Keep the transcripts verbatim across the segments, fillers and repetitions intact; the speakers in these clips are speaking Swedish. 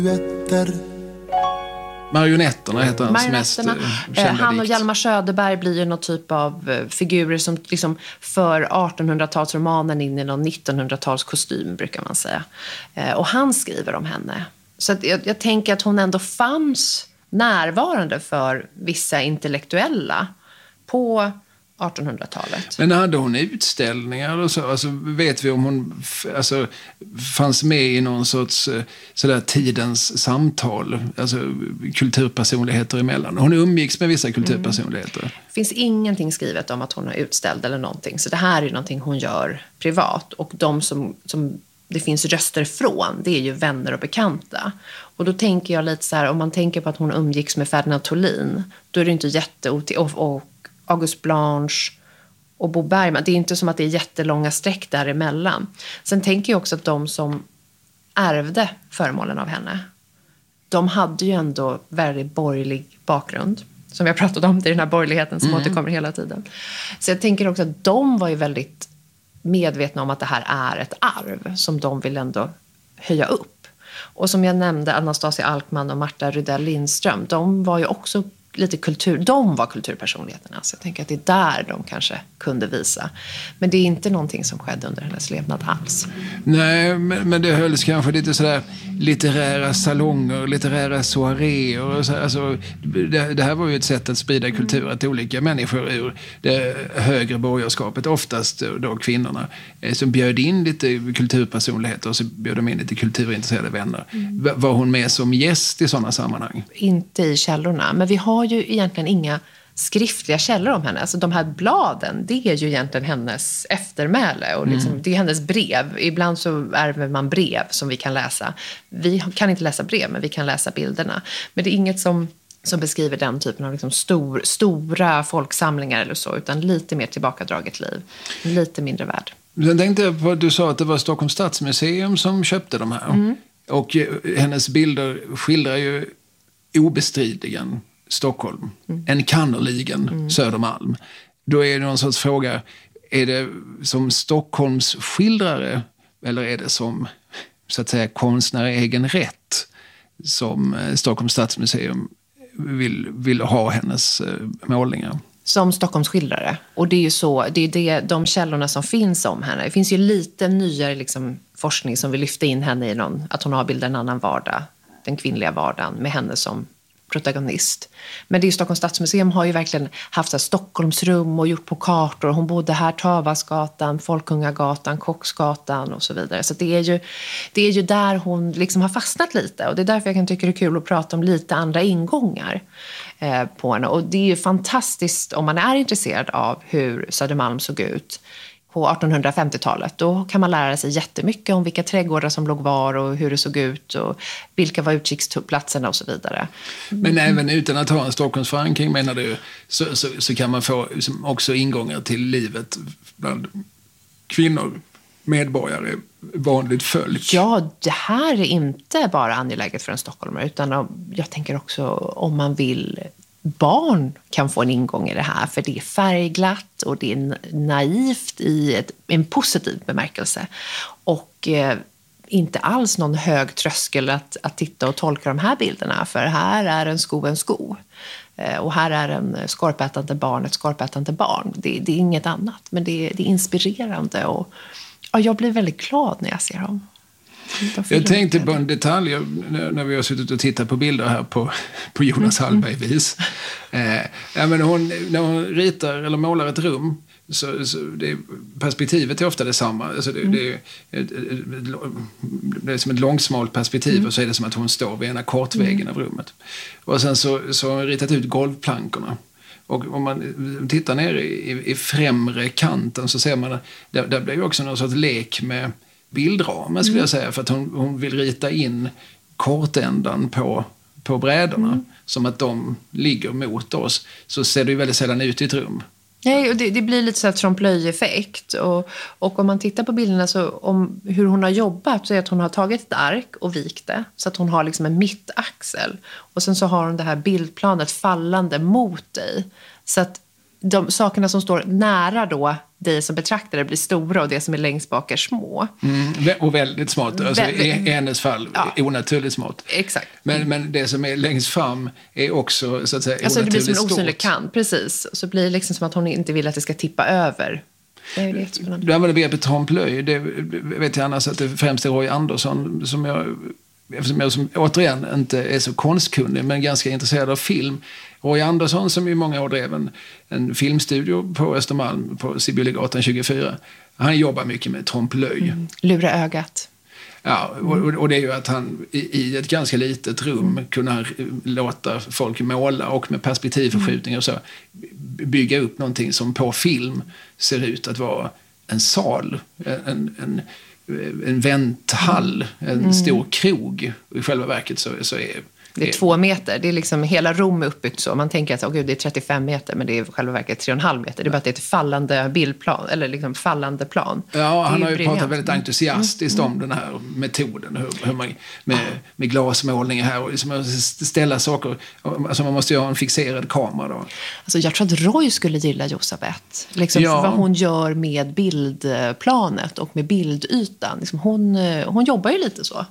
Marionetterna heter hans mest Marionetterna. kända Han och dikt. Hjalmar Söderberg blir ju någon typ av figurer som liksom för artonhundratalsromanen in i någon nittonhundratalskostym, brukar man säga. Och han skriver om henne. Så att jag, jag tänker att hon ändå fanns närvarande för vissa intellektuella på artonhundratalet. Men hade hon utställningar och så? Alltså, vet vi om hon alltså, fanns med i någon sorts sådär tidens samtal, alltså kulturpersonligheter emellan? Hon umgicks med vissa kulturpersonligheter. Mm. Det finns ingenting skrivet om att hon är utställd eller någonting. Så det här är ju någonting hon gör privat. Och de som, som det finns röster från, det är ju vänner och bekanta. Och då tänker jag lite så här, om man tänker på att hon umgicks med Ferdinand Thorlin, då är det inte jätteot... Och, och August Blanche och Bo Bergman. Det är inte som att det är jättelånga streck däremellan. Sen tänker jag också att de som ärvde föremålen av henne, de hade ju ändå väldigt borgerlig bakgrund. Som vi har pratat om, det är den här borgerligheten som mm. återkommer hela tiden. Så jag tänker också att de var ju väldigt medvetna om att det här är ett arv som de vill ändå höja upp. Och som jag nämnde, Anastasia Alkman och Marta Rydell Lindström, de var ju också lite kultur, de var kulturpersonligheterna, så jag tänker att det är där de kanske kunde visa. Men det är inte någonting som skedde under hennes levnad alls. Nej, men, men det hölls kanske lite sådär litterära salonger, litterära soaréer och så, alltså, det, det här var ju ett sätt att sprida kultur, att olika människor ur det högre borgerskapet, oftast då kvinnorna, som bjöd in lite kulturpersonligheter och så bjöd de in lite kulturintresserade vänner. Mm. Var hon med som gäst i sådana sammanhang? Inte i källorna, men vi har ju egentligen inga skriftliga källor om henne. Alltså de här bladen, det är ju egentligen hennes eftermäle och liksom, mm. det är hennes brev. Ibland så ärver man brev som vi kan läsa. Vi kan inte läsa brev, men vi kan läsa bilderna. Men det är inget som, som beskriver den typen av liksom stor, stora folksamlingar eller så, utan lite mer tillbakadraget liv. Lite mindre värd. Sen tänkte jag på att du sa att det var Stockholms stadsmuseum som köpte de här. Mm. Och hennes bilder skildrar ju obestridligen Stockholm, mm. enkannerligen mm. Södermalm. Då är det någon sorts fråga, är det som Stockholms skildrare eller är det som, så att säga, konstnär egen rätt som Stockholms stadsmuseum vill, vill ha hennes målningar? Som Stockholms skildrare. Och det är ju så, det är det, de källorna som finns om henne. Det finns ju lite nyare liksom, forskning som vill lyfta in henne i någon, att hon avbildar en annan vardag, den kvinnliga vardagen med henne som protagonist. Men det är ju Stockholms stadsmuseum har ju verkligen haft ett Stockholmsrum och gjort på kartor. Hon bodde här, Tavasgatan, Folkungagatan, Kocksgatan och så vidare. Så det är ju, det är ju där hon liksom har fastnat lite. Och det är därför jag kan tycka det är kul att prata om lite andra ingångar eh, på henne. Och det är ju fantastiskt om man är intresserad av hur Södermalm såg ut på artonhundrafemtiotalet. Då kan man lära sig jättemycket om vilka trädgårdar som låg var och hur det såg ut och vilka var utkiksplatserna och så vidare. Men även utan att ha en Stockholms förankring, menar du, så, så, så kan man få också ingångar till livet bland kvinnor, medborgare, vanligt folk. Ja, det här är inte bara angeläget för en stockholmare, utan jag tänker också om man vill, barn kan få en ingång i det här, för det är färgglatt och det är naivt i ett, en positiv bemärkelse och eh, inte alls någon hög tröskel att, att titta och tolka de här bilderna, för här är en sko en sko eh, och här är en skorpätande barn ett skorpätande barn. Det, det är inget annat, men det, det är inspirerande och ja, jag blir väldigt glad när jag ser dem. Jag tänkte på en detalj när vi har suttit och tittat på bilder här på, på Jonas Hallberg-vis. Eh, ja, men hon, när hon ritar eller målar ett rum så, så det, perspektivet är ofta detsamma. Alltså det, mm. det, är ett, ett, det är som ett långsmalt perspektiv mm. och så är det som att hon står vid ena kortväggen mm. av rummet. Och sen så, så har hon ritat ut golvplankorna. Och om man tittar ner i, i främre kanten så ser man att där, där blir ju också någon sorts lek med bildramen, skulle mm. jag säga, för att hon, hon vill rita in kortändan på, på brädorna mm. som att de ligger mot oss. Så ser det ju väldigt sällan ut i ett rum. Nej, och det, det blir lite så här trompe-l'œil-effekt. Och, och om man tittar på bilderna så om hur hon har jobbat, så är att hon har tagit ett ark och vikt det så att hon har liksom en mittaxel. Och sen så har hon det här bildplanet fallande mot dig. Så att de sakerna som står nära då dig som betraktare blir stora och det som är längst bak är små. Mm, och väldigt smått. Alltså, väldigt, i hennes fall ja. onaturligt smått. Exakt. Men, men det som är längst fram är också så att säga alltså, onaturligt stort. Det blir som en osynlig kant, precis. Så blir det liksom som att hon inte vill att det ska tippa över. Det är jättespännande. Du använder begreppet trompe-l'œil. Det vet jag annars att det främst är Roy Andersson som jag, eftersom jag som, återigen inte är så konstkunnig men ganska intresserad av film. Roy Andersson som i många år drev en, en filmstudio på Östermalm på Sibyllegatan tjugofyra. Han jobbar mycket med trompe-l'œil. Mm. Lura ögat. Ja, och, och det är ju att han i, i ett ganska litet rum mm. kunna låta folk måla och med perspektivförskjutningar och så bygga upp någonting som på film ser ut att vara en sal, en, en, en vänthall, en mm. stor krog. I själva verket så, så är det är två meter. Det är liksom, hela Rom är uppbyggt så. Man tänker att oh, gud, det är trettiofem meter, men det är själva verket tre och en halv meter. Det är bara att det är ett fallande bildplan, eller liksom fallande plan. Ja, han har ju pratat väldigt entusiastiskt mm. om den här metoden. Hur, hur man, med, med glasmålningar här och liksom ställa saker. Alltså man måste ju ha en fixerad kamera då. Alltså jag tror att Roy skulle gilla Josabeth. Liksom ja. För vad hon gör med bildplanet och med bildytan. Liksom hon, hon jobbar ju lite så.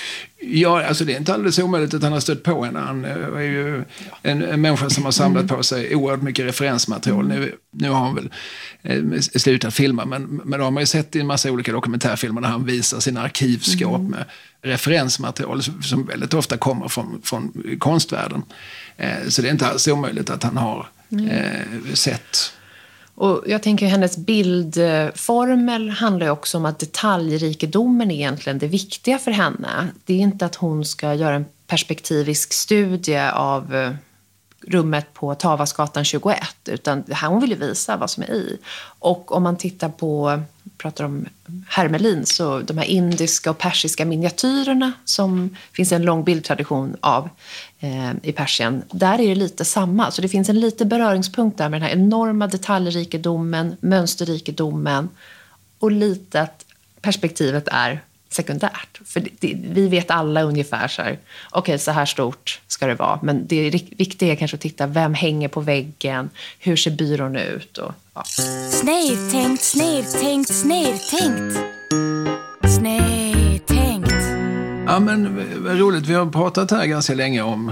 Ja, alltså det är inte alldeles omöjligt att han har stött på henne. Han är ju en, en människa som har samlat mm. på sig oerhört mycket referensmaterial. Mm. Nu, nu har han väl eh, slutat filma, men, men då har man ju sett i en massa olika dokumentärfilmer när han visar sina arkivskåp mm. med referensmaterial som väldigt ofta kommer från, från konstvärlden. Eh, så det är inte alls omöjligt att han har eh, sett. Och jag tänker att hennes bildformel handlar ju också om att detaljrikedomen är egentligen det viktiga för henne. Det är inte att hon ska göra en perspektivisk studie av rummet på Tavasgatan tjugoett, utan hon vill ju visa vad som är i. Och om man tittar på, pratar om Hermelin, så de här indiska och persiska miniatyrerna som finns en lång bildtradition av eh, i Persien, där är det lite samma. Så det finns en lite beröringspunkt där med den här enorma detaljrikedomen, mönsterrikedomen och lite att perspektivet är sekundärt. För det, det, vi vet alla ungefär så här, okej, okay, så här stort ska det vara. Men det viktiga är kanske att titta, vem hänger på väggen? Hur ser byrån ut? Och, ja. Snedtänkt, snedtänkt, snedtänkt. Snedtänkt. Ja, men vad roligt. Vi har pratat här ganska länge om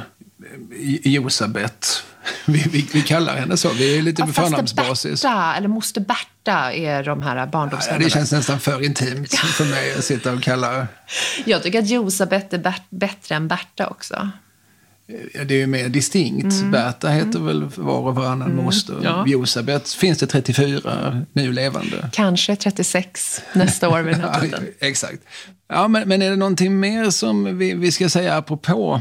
Josabeth. Vi, vi, vi kallar henne så. Vi är lite ja, på förnamnsbasis. Berta, eller moster Berta är de här barndomsvännerna. Ja, det känns nästan för intimt för mig att sitta och kalla. Jag tycker att Josabeth är bärt, bättre än Berta också. Ja, det är ju mer distinkt. Mm. Berta heter mm. väl var och varannan mm. moster. Ja. Josabeth finns det trettiofyra nu levande. Kanske trettiosex nästa år vid den här tiden. Ja, exakt. Ja, men, men är det någonting mer som vi, vi ska säga apropå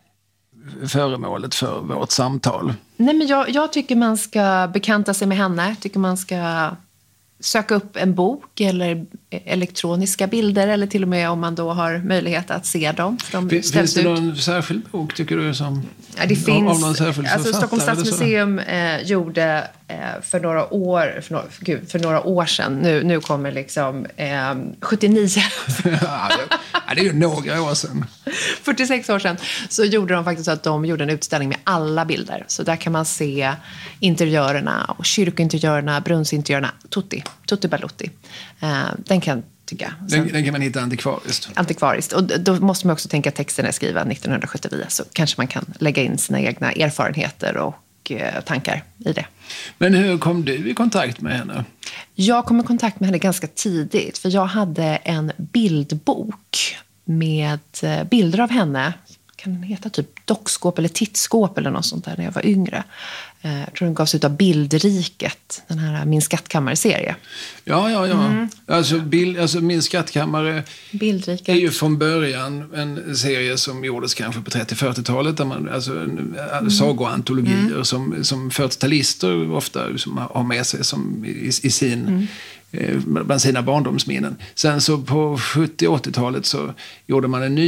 föremålet för vårt samtal? Nej, men jag, jag tycker man ska bekanta sig med henne. Jag tycker man ska söka upp en bok eller elektroniska bilder, eller till och med om man då har möjlighet att se dem. De finns finns det någon särskild bok, tycker du, som ja, det finns, av någon särskild alltså Stockholms stadsmuseum eh, gjorde eh, för några år för några, gud, för några år sedan, nu, nu kommer liksom eh, sjuttionio ja, det är ju några år sedan. fyrtiosex år sedan så gjorde de faktiskt så att de gjorde en utställning med alla bilder. Så där kan man se interiörerna och kyrkointeriörerna, brunnsinteriörerna, tutti, tutti balutti. Eh, den kan tycka. Den, den kan man hitta antikvariskt. Antikvariskt. Och då måste man också tänka att texten är skriven nittonhundrasjuttionio, så kanske man kan lägga in sina egna erfarenheter och eh, tankar i det. Men hur kom du i kontakt med henne? Jag kom i kontakt med henne ganska tidigt, för jag hade en bildbok med bilder av henne. Kan den heta typ dockskåp eller tittskåp eller något sånt där när jag var yngre. Jag tror den gavs ut av Bildriket, den här Min skattkammare-serie. Ja, ja, ja. Mm. Alltså, bild, alltså Min skattkammare Bildriket är ju från början en serie som gjordes kanske på trettio-fyrtiotalet. Där man, alltså mm. sagoantologier mm. som, som fyrtiotalister ofta som har med sig som i, i sin... Mm. bland sina barndomsminnen. Sen så på sjuttio-åttiotalet så gjorde man en ny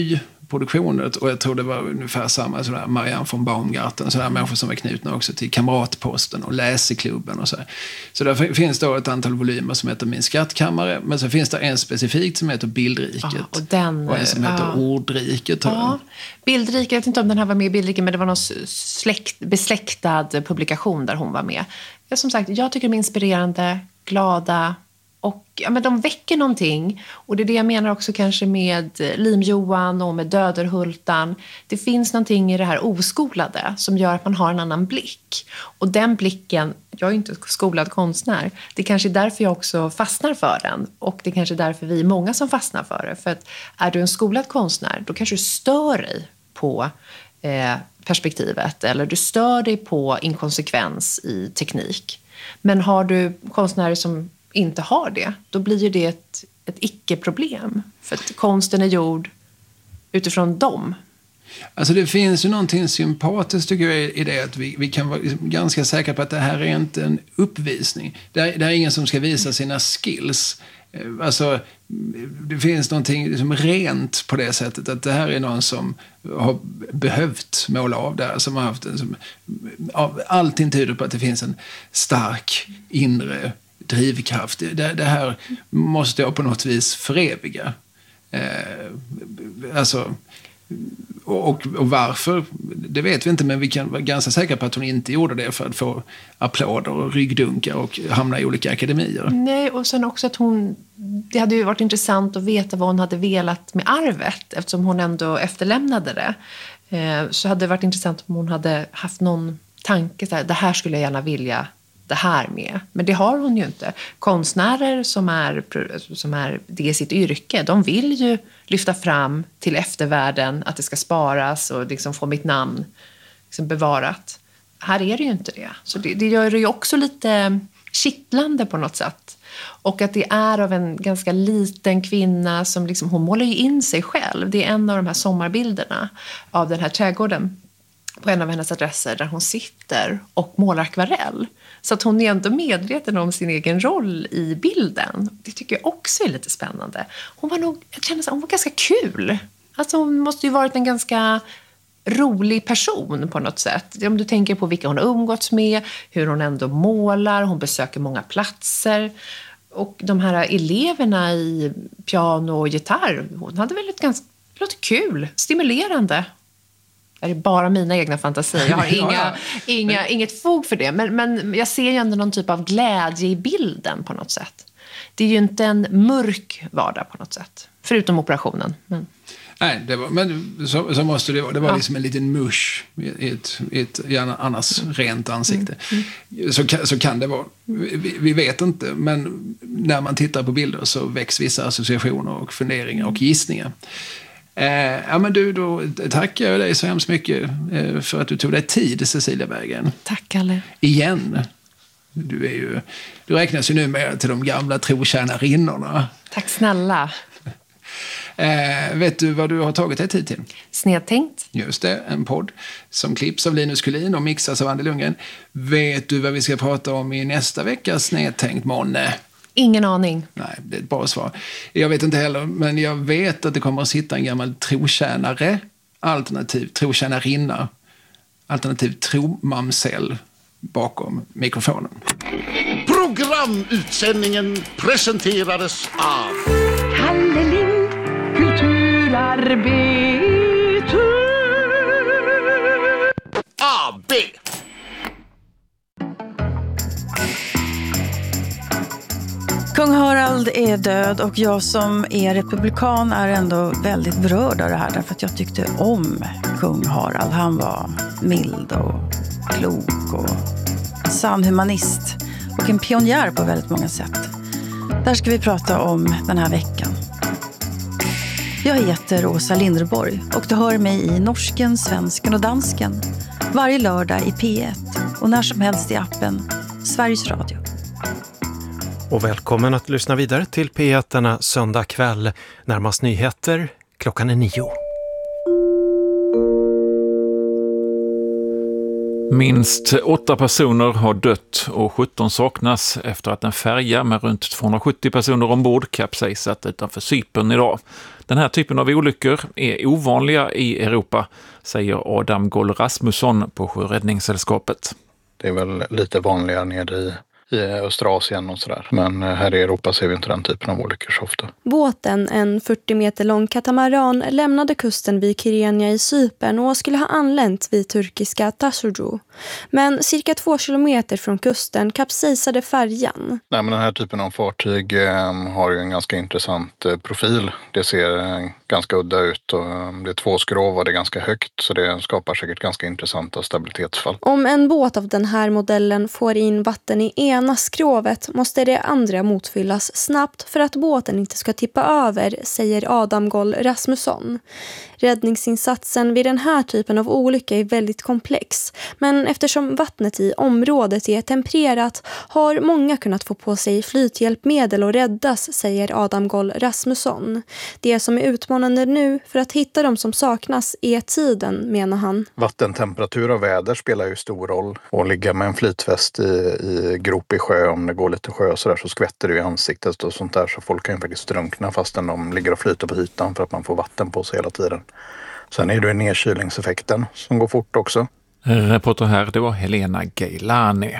produktionen. Och jag tror det var ungefär samma sådär Marianne von Baumgarten, sådana människor som var knutna också till Kamratposten och Läseklubben och så. Så där finns då ett antal volymer som heter Min skattkammare, men så finns det en specifikt som heter Bildriket. Ja, och, den, och en som heter ja. Ordriket, tror jag. Ja, Bildriket, jag vet inte om den här var med i Bildriket, men det var någon släkt, besläktad publikation där hon var med. Ja, som sagt, jag tycker de är inspirerande, glada. Och ja, men de väcker någonting. Och det är det jag menar också kanske med Lim-Johan och med Döderhultan. Det finns någonting i det här oskolade som gör att man har en annan blick. Och den blicken, jag är inte skolad konstnär. Det är kanske är därför jag också fastnar för den. Och det är kanske därför vi är många som fastnar för det. För att är du en skolad konstnär, då kanske du stör dig på eh, perspektivet. Eller du stör dig på inkonsekvens i teknik. Men har du konstnärer som inte har det, då blir ju det ett, ett icke-problem. För att konsten är gjord utifrån dem. Alltså det finns ju någonting sympatiskt tycker jag i det att vi, vi kan vara ganska säkra på att det här är inte en uppvisning. Det är, det är ingen som ska visa sina skills. Alltså det finns någonting liksom rent på det sättet att det här är någon som har behövt måla av det här, som har haft en, som, allting tyder på att det finns en stark inre drivkraft. Det, det här måste jag på något vis föreviga. Eh, alltså, och, och varför, det vet vi inte, men vi kan vara ganska säkra på att hon inte gjorde det för att få applåder och ryggdunkar och hamna i olika akademier. Nej, och sen också att hon, det hade ju varit intressant att veta vad hon hade velat med arvet, eftersom hon ändå efterlämnade det. Eh, så hade det varit intressant om hon hade haft någon tanke, så här, det här skulle jag gärna vilja det här med. Men det har hon ju inte. Konstnärer som är, som är det är sitt yrke, de vill ju lyfta fram till eftervärlden att det ska sparas och liksom få mitt namn liksom bevarat. Här är det ju inte det. Så det, det gör det ju också lite kittlande på något sätt. Och att det är av en ganska liten kvinna som liksom, hon målar ju in sig själv. Det är en av de här sommarbilderna av den här trädgården på en av hennes adresser där hon sitter och målar akvarell. Så att hon är ändå medveten om sin egen roll i bilden. Det tycker jag också är lite spännande. Hon var nog, jag känner så, hon var ganska kul. Alltså hon måste ju varit en ganska rolig person på något sätt. Om du tänker på vilka hon har umgåtts med, hur hon ändå målar, hon besöker många platser. Och de här eleverna i piano och gitarr, hon hade väl ett ganska låter kul, stimulerande. Det är bara mina egna fantasier. Jag har inga, ja, ja. inga, inget fog för det. Men, men jag ser ju ändå någon typ av glädje i bilden på något sätt. Det är ju inte en mörk vardag på något sätt. Förutom operationen. Men... Nej, det var, men så, så måste det vara. Det var ja. liksom en liten musch i ett, i ett gärna annars mm. rent ansikte. Mm. Mm. Så, så kan det vara. Vi, vi vet inte, men när man tittar på bilder så väcks vissa associationer och funderingar och gissningar. Eh, ja, men du, då tackar jag dig så hemskt mycket eh, för att du tog dig tid, Cecilia Berggren. Tack, Kalle. Igen. Du, är ju, du räknas ju numera till de gamla trotjänarinnorna. Tack snälla. Eh, vet du vad du har tagit dig tid till? Snedtänkt. Just det, en podd som klipps av Linus Kullin och mixas av Andy Lundgren. Vet du vad vi ska prata om i nästa veckas Snedtänkt, månne? Ingen aning. Nej, det är ett bra svar. Jag vet inte heller, men jag vet att det kommer att sitta en gammal trotjänare, alternativ trotjänarinna, alternativ tromamsell bakom mikrofonen. Programutsändningen presenterades av Kalle Lind, kulturarbetare A B. Kung Harald är död och jag som är republikan är ändå väldigt berörd av det här därför att jag tyckte om kung Harald. Han var mild och klok och sann humanist och en pionjär på väldigt många sätt. Där ska vi prata om den här veckan. Jag heter Åsa Linderborg och du hör mig i Norsken, Svensken och Dansken varje lördag i P ett och när som helst i appen Sveriges Radio. Och välkommen att lyssna vidare till P ett denna söndag kväll. Närmast nyheter, klockan är nio. Minst åtta personer har dött och sjutton saknas efter att en färja med runt tvåhundrasjuttio personer ombord kapsejsat utanför Cypern idag. Den här typen av olyckor är ovanliga i Europa, säger Adam Goll Rasmusson på Sjöräddningssällskapet. Det är väl lite vanligare nere i i Österasien och sådär. Men här i Europa ser vi inte den typen av olyckor så ofta. Båten, en fyrtio meter lång katamaran, lämnade kusten vid Kyrenia i Cypern och skulle ha anlänt vid turkiska Tasurcu. Men cirka två kilometer från kusten kapsejsade färjan. Nej, men den här typen av fartyg eh, har ju en ganska intressant eh, profil. Det ser eh, ganska udda ut och eh, det är två skrov och det är ganska högt, så det skapar säkert ganska intressanta stabilitetsfall. Om en båt av den här modellen får in vatten i ena skrovet måste det andra motfyllas snabbt för att båten inte ska tippa över, säger Adam Goll Rasmusson. Räddningsinsatsen vid den här typen av olycka är väldigt komplex, men eftersom vattnet i området är tempererat har många kunnat få på sig flythjälpmedel och räddas, säger Adam Goll Rasmusson. Det som är utmanande nu för att hitta dem som saknas är tiden, menar han. Vattentemperatur och väder spelar ju stor roll. Och ligga med en flytväst i, i grop i sjö, om det går lite sjö och så där, så skvätter det i ansiktet och sånt där, så folk kan ju faktiskt drunkna fastän de ligger och flyter på ytan för att man får vatten på sig hela tiden. Sen är det nedkylningseffekten som går fort också. Reporter här, det var Helena Geilani.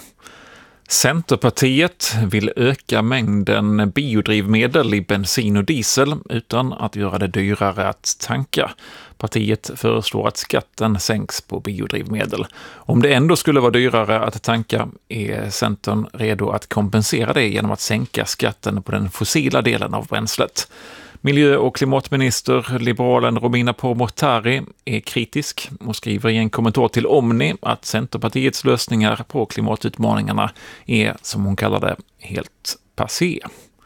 Centerpartiet vill öka mängden biodrivmedel i bensin och diesel utan att göra det dyrare att tanka. Partiet föreslår att skatten sänks på biodrivmedel. Om det ändå skulle vara dyrare att tanka är Centern redo att kompensera det genom att sänka skatten på den fossila delen av bränslet. Miljö- och klimatminister liberalen Romina Pourmokhtari är kritisk och skriver i en kommentar till Omni att Centerpartiets lösningar på klimatutmaningarna är, som hon kallar det, helt passé.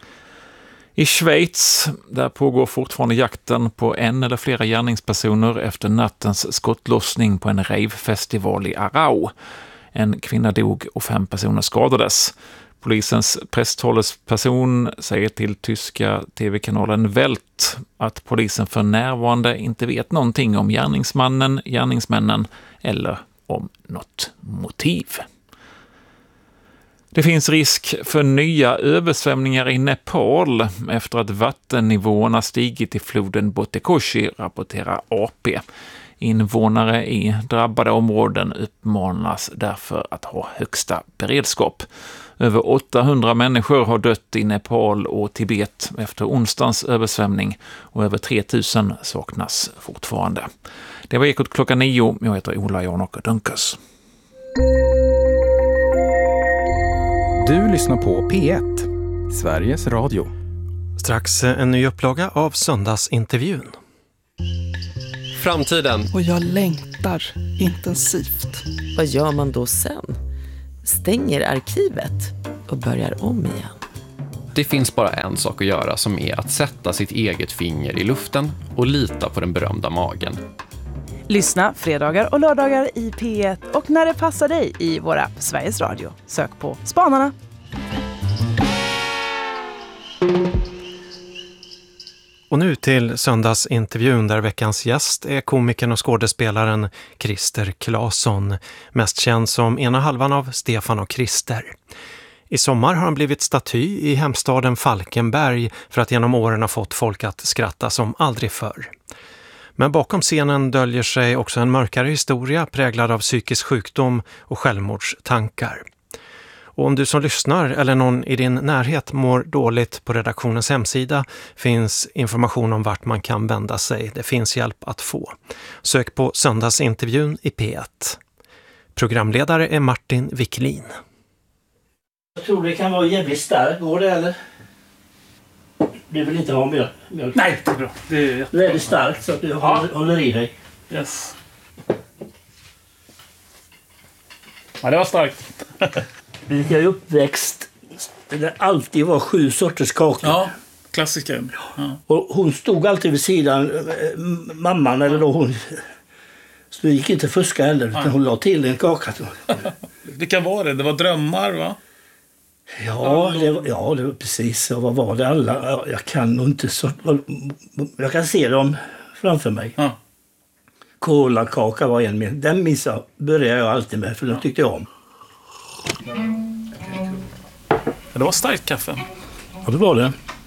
I Schweiz, där pågår fortfarande jakten på en eller flera gärningspersoner efter nattens skottlossning på en rave-festival i Aarau. En kvinna dog och fem personer skadades. Polisens presstalesperson säger till tyska tv-kanalen Welt att polisen för närvarande inte vet någonting om gärningsmannen, gärningsmännen eller om något motiv. Det finns risk för nya översvämningar i Nepal efter att vattennivåerna stigit i floden Botekoshi, rapporterar A P. Invånare i drabbade områden uppmanas därför att ha högsta beredskap. Över åttahundra människor har dött i Nepal och Tibet efter onsdagens översvämning och över tre tusen saknas fortfarande. Det var Ekot klockan nio. Jag heter Ola Janok Dunkus. Du lyssnar på P ett, Sveriges Radio. Strax en ny upplaga av söndagsintervjun. Framtiden. Och jag längtar intensivt. Vad gör man då sen? Stänger arkivet och börjar om igen. Det finns bara en sak att göra, som är att sätta sitt eget finger i luften och lita på den berömda magen. Lyssna fredagar och lördagar i P ett och när det passar dig i vår app Sveriges Radio. Sök på Spanarna. Och nu till söndagsintervjun där veckans gäst är komikern och skådespelaren Christer Claesson, mest känd som ena halvan av Stefan och Christer. I sommar har han blivit staty i hemstaden Falkenberg för att genom åren ha fått folk att skratta som aldrig förr. Men bakom scenen döljer sig också en mörkare historia präglad av psykisk sjukdom och självmordstankar. Och om du som lyssnar eller någon i din närhet mår dåligt, på redaktionens hemsida finns information om vart man kan vända sig. Det finns hjälp att få. Sök på söndagsintervjun i P ett. Programledare är Martin Wiklin. Jag tror det kan vara jävligt starkt. Går det eller? Du vill inte ha mjölk? mjölk. Nej, det är bra. Det är nu är det starkt så att du ja. håller, håller i dig. Yes. Ja, det var starkt. Jag är uppväxt där det alltid var sju sorters kakor. Ja, klassiska. Ja. Och hon stod alltid vid sidan, mamman eller då hon. Så det gick inte fuska heller, utan hon la till en kaka. Det kan vara det, det var drömmar va? Ja, det var, ja, det var precis. Och vad var det alla? Jag kan nog inte så. Jag kan se dem framför mig. Ja. kolakaka var en med. Den missade började jag alltid med, för den tyckte jag om. Det var starkt kaffe. Ja, det var det.